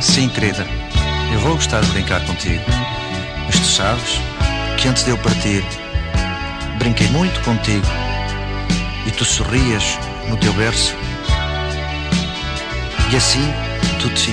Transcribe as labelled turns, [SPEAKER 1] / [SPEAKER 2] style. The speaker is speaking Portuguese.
[SPEAKER 1] Sim, querida, eu vou gostar de brincar contigo. Mas tu sabes que antes de eu partir, brinquei muito contigo e tu sorrias no teu berço. E assim tu te